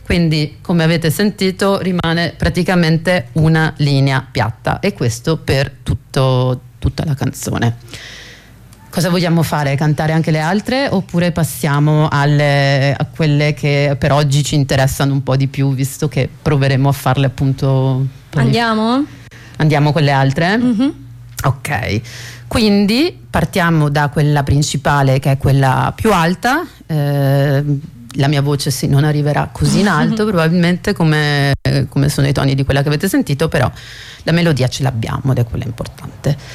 quindi come avete sentito rimane praticamente una linea piatta, e questo per tutta la canzone. Cosa vogliamo fare? Cantare anche le altre oppure passiamo a quelle che per oggi ci interessano un po' di più, visto che proveremo a farle appunto? Andiamo con le altre? Mm-hmm. Ok, quindi partiamo da quella principale, che è quella più alta. La mia voce non arriverà così in alto probabilmente come sono i toni di quella che avete sentito, però la melodia ce l'abbiamo ed è quella importante.